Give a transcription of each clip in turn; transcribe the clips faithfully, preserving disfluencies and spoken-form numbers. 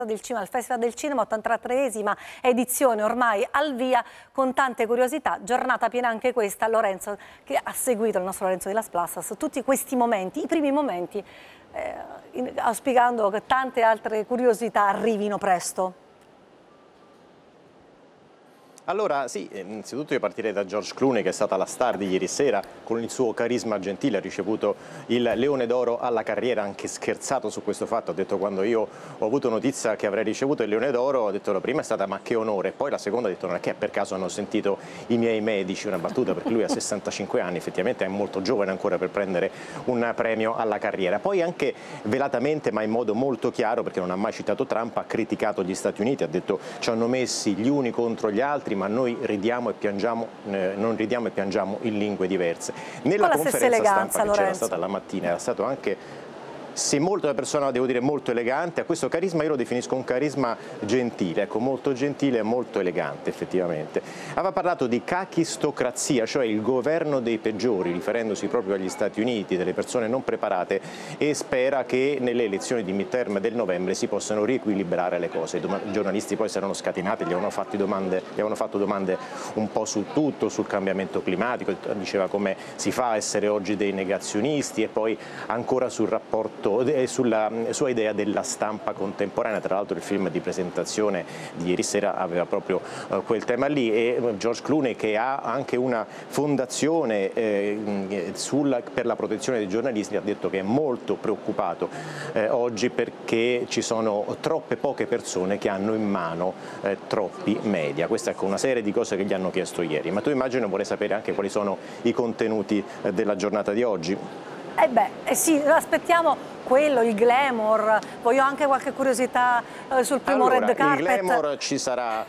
del cinema, il Festival del Cinema, ottantatreesima edizione ormai al via, con tante curiosità, giornata piena anche questa. Lorenzo, che ha seguito, il nostro Lorenzo di Las Plasas, tutti questi momenti, i primi momenti, eh, in, auspicando che tante altre curiosità arrivino presto. Allora sì, innanzitutto io partirei da George Clooney, che è stata la star di ieri sera, con il suo carisma gentile ha ricevuto il Leone d'Oro alla carriera, anche scherzato su questo fatto, ha detto: quando io ho avuto notizia che avrei ricevuto il Leone d'Oro, ho detto la prima è stata ma che onore, poi la seconda ha detto non è che per caso hanno sentito i miei medici, una battuta perché lui ha sessantacinque anni, effettivamente è molto giovane ancora per prendere un premio alla carriera. Poi anche velatamente ma in modo molto chiaro, perché non ha mai citato Trump, ha criticato gli Stati Uniti, ha detto ci hanno messi gli uni contro gli altri, ma noi ridiamo e piangiamo, eh, non ridiamo e piangiamo in lingue diverse. Nella conferenza stampa che c'era stata la mattina era stato anche, se molto una persona, devo dire, molto elegante, a questo carisma io lo definisco un carisma gentile, ecco, molto gentile e molto elegante effettivamente. Aveva parlato di cachistocrazia, cioè il governo dei peggiori, riferendosi proprio agli Stati Uniti, delle persone non preparate, e spera che nelle elezioni di midterm del novembre si possano riequilibrare le cose. I giornalisti poi si erano scatenati, gli avevano, fatti domande, gli avevano fatto domande un po' su tutto, sul cambiamento climatico, diceva come si fa a essere oggi dei negazionisti, e poi ancora sul rapporto sulla sua idea della stampa contemporanea. Tra l'altro il film di presentazione di ieri sera aveva proprio uh, quel tema lì, e George Clooney, che ha anche una fondazione eh, sulla, per la protezione dei giornalisti, ha detto che è molto preoccupato eh, oggi perché ci sono troppe poche persone che hanno in mano eh, troppi media. Questa è una serie di cose che gli hanno chiesto ieri, ma tu immagino vuole sapere anche quali sono i contenuti eh, della giornata di oggi? Eh beh, eh sì, aspettiamo quello, il glamour, voglio anche qualche curiosità eh, sul primo allora, red carpet. Il glamour ci sarà.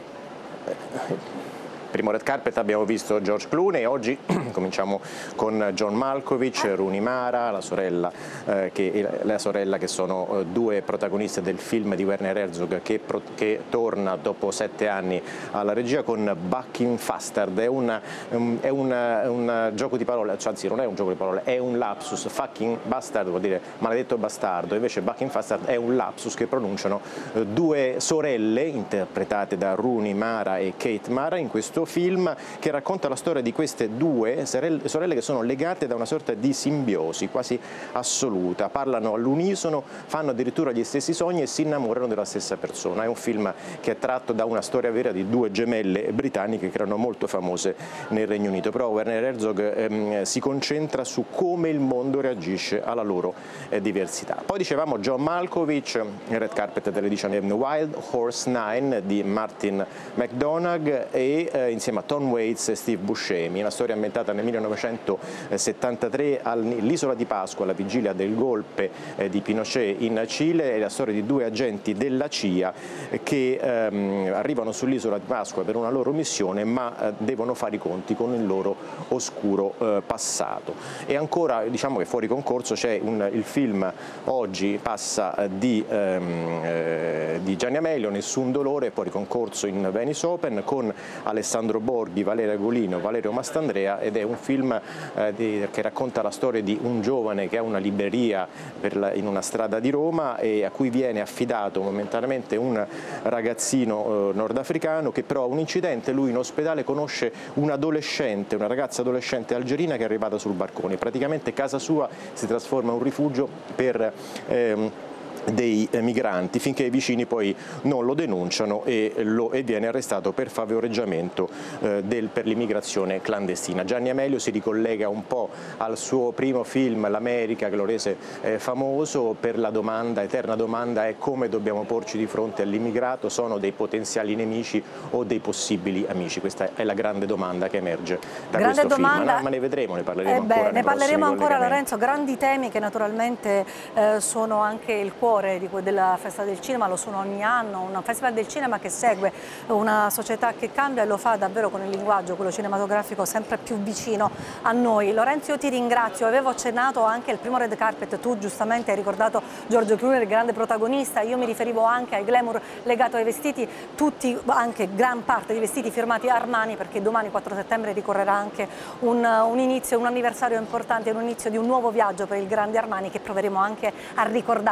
Primo red carpet abbiamo visto George Clooney, oggi cominciamo con John Malkovich, Rooney Mara, la sorella, eh, che, la sorella che sono eh, due protagoniste del film di Werner Herzog che, pro, che torna dopo sette anni alla regia con Bucking Bastard. È, una, um, è una, un gioco di parole, cioè, anzi non è un gioco di parole, è un lapsus. Fucking Bastard vuol dire maledetto bastardo, invece Bucking Bastard è un lapsus che pronunciano eh, due sorelle interpretate da Rooney Mara e Kate Mara in questo film, che racconta la storia di queste due sorelle che sono legate da una sorta di simbiosi quasi assoluta, parlano all'unisono, fanno addirittura gli stessi sogni e si innamorano della stessa persona. È un film che è tratto da una storia vera di due gemelle britanniche che erano molto famose nel Regno Unito, però Werner Herzog ehm, si concentra su come il mondo reagisce alla loro eh, diversità. Poi dicevamo John Malkovich, il red carpet delle diciannove, Wild Horse Nine di Martin McDonagh, e eh, insieme a Tom Waits e Steve Buscemi, una storia ambientata nel millenovecentosettantatré all'isola di Pasqua, alla vigilia del golpe eh, di Pinochet in Cile. È la storia di due agenti della C I A che ehm, arrivano sull'isola di Pasqua per una loro missione, ma eh, devono fare i conti con il loro oscuro eh, passato. E ancora, diciamo che fuori concorso c'è un, il film oggi passa eh, di, ehm, eh, di Gianni Amelio, Nessun dolore, fuori concorso in Venice Open con Alessandro Borghi, Valeria Golino, Valerio Mastandrea, ed è un film eh, di, che racconta la storia di un giovane che ha una libreria per la, in una strada di Roma, e a cui viene affidato momentaneamente un ragazzino eh, nordafricano che però ha un incidente. Lui in ospedale conosce un'adolescente, una ragazza adolescente algerina che è arrivata sul barcone, praticamente casa sua si trasforma in un rifugio per ehm, dei migranti, finché i vicini poi non lo denunciano e, lo, e viene arrestato per favoreggiamento eh, del, per l'immigrazione clandestina. Gianni Amelio si ricollega un po' al suo primo film, L'America, che lo rese eh, famoso per la domanda, eterna domanda è come dobbiamo porci di fronte all'immigrato, sono dei potenziali nemici o dei possibili amici? Questa è la grande domanda che emerge da grande questo domanda. film, no, ma ne vedremo, ne parleremo eh beh, ancora. Ne parleremo ancora, Lorenzo, grandi temi che naturalmente eh, sono anche il cuore Di, della Festa del Cinema, lo sono ogni anno, un Festival del Cinema che segue una società che cambia e lo fa davvero con il linguaggio, quello cinematografico, sempre più vicino a noi. Lorenzo, io ti ringrazio, avevo accennato anche il primo red carpet, tu giustamente hai ricordato George Clooney, il grande protagonista, io mi riferivo anche ai glamour legato ai vestiti, tutti, anche gran parte di vestiti firmati Armani, perché domani quattro settembre ricorrerà anche un, un inizio, un anniversario importante, un inizio di un nuovo viaggio per il grande Armani che proveremo anche a ricordare insieme ai nostri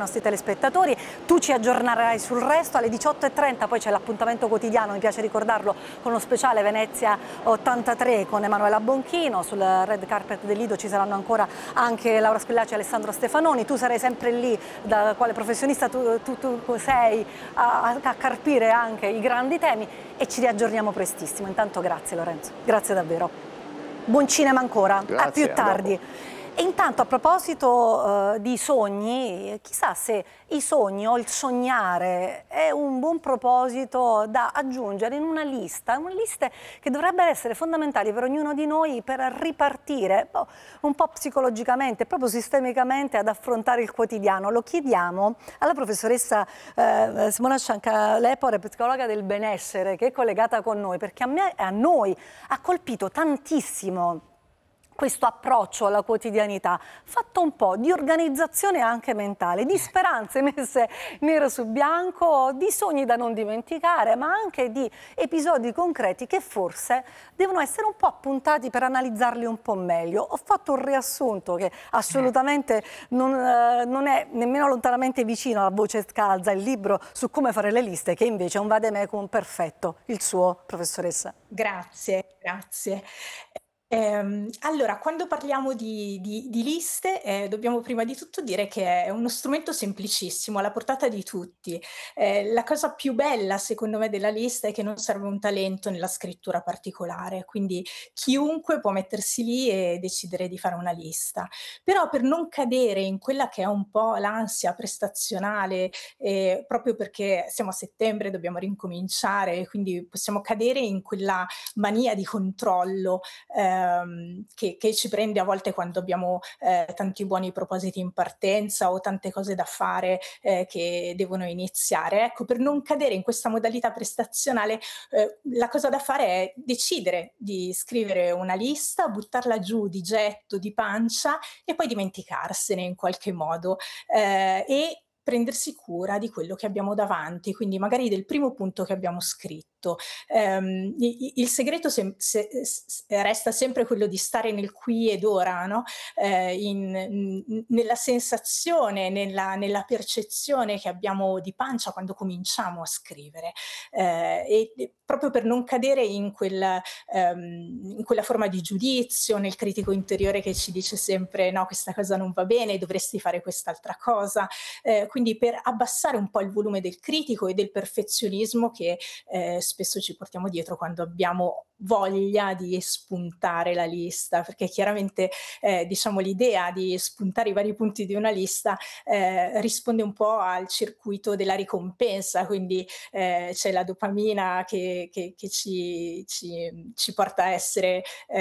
nostri telespettatori, tu ci aggiornerai sul resto, alle diciotto e trenta poi c'è l'appuntamento quotidiano, mi piace ricordarlo, con lo speciale Venezia ottantatré con Emanuela Bonchino, sul red carpet del Lido ci saranno ancora anche Laura Squillaci e Alessandro Stefanoni, tu sarai sempre lì, da quale professionista tu, tu, tu sei, a, a carpire anche i grandi temi e ci riaggiorniamo prestissimo. Intanto grazie Lorenzo, grazie davvero. Buon cinema ancora, grazie, a più tardi. A E intanto a proposito uh, di sogni, chissà se i sogni o il sognare è un buon proposito da aggiungere in una lista, una lista che dovrebbe essere fondamentale per ognuno di noi per ripartire oh, un po' psicologicamente, proprio sistemicamente ad affrontare il quotidiano. Lo chiediamo alla professoressa eh, Simona Scianca-Lepore, psicologa del benessere, che è collegata con noi, perché a me e a noi ha colpito tantissimo questo approccio alla quotidianità, fatto un po' di organizzazione anche mentale, di speranze messe nero su bianco, di sogni da non dimenticare, ma anche di episodi concreti che forse devono essere un po' appuntati per analizzarli un po' meglio. Ho fatto un riassunto che assolutamente non, eh, non è nemmeno lontanamente vicino a Voce Scalza, il libro su come fare le liste, che invece è un vademecum perfetto, il suo, professoressa. Grazie, grazie. Ehm, allora, quando parliamo di, di- di liste, eh, dobbiamo prima di tutto dire che è uno strumento semplicissimo, alla portata di tutti. Eh, la cosa più bella, secondo me, della lista è che non serve un talento nella scrittura particolare, quindi chiunque può mettersi lì e decidere di fare una lista. Però per non cadere in quella che è un po' l'ansia prestazionale, eh, proprio perché siamo a settembre, dobbiamo rincominciare, quindi possiamo cadere in quella mania di controllo ehm, che, che ci prende a volte quando abbiamo eh, tanti buoni propositi in partenza o tante cose da fare eh, che devono iniziare. Ecco, per non cadere in questa modalità prestazionale, eh, la cosa da fare è decidere di scrivere una lista, buttarla giù di getto, di pancia e poi dimenticarsene in qualche modo eh, e prendersi cura di quello che abbiamo davanti, quindi magari del primo punto che abbiamo scritto. Um, il segreto se, se, se resta sempre quello di stare nel qui ed ora, no? eh, in, in, nella sensazione, nella, nella percezione che abbiamo di pancia quando cominciamo a scrivere, eh, e proprio per non cadere in quella, um, in quella forma di giudizio, nel critico interiore che ci dice sempre no, questa cosa non va bene, dovresti fare quest'altra cosa, eh, quindi per abbassare un po' il volume del critico e del perfezionismo che eh, spesso ci portiamo dietro quando abbiamo voglia di spuntare la lista, perché chiaramente eh, diciamo l'idea di spuntare i vari punti di una lista eh, risponde un po' al circuito della ricompensa, quindi eh, c'è la dopamina che, che, che ci, ci, ci porta a essere,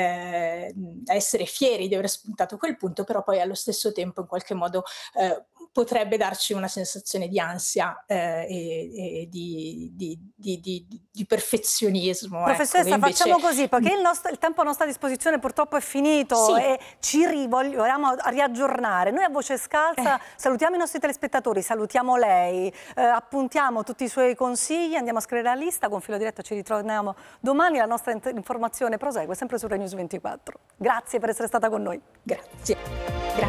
eh, a essere fieri di aver spuntato quel punto, però poi allo stesso tempo in qualche modo eh, potrebbe darci una sensazione di ansia eh, e, e di, di, di, di, di perfezionismo. Professoressa, ecco, invece... facciamo così, perché il, nostro, il tempo a nostra disposizione purtroppo è finito Sì. e ci ri, vogliamo riaggiornare. Noi a Voce Scalza Eh. salutiamo i nostri telespettatori, salutiamo lei, eh, appuntiamo tutti i suoi consigli, andiamo a scrivere la lista, con Filo Diretto ci ritroviamo domani, la nostra informazione prosegue sempre su Rai News ventiquattro. Grazie per essere stata con noi. Grazie.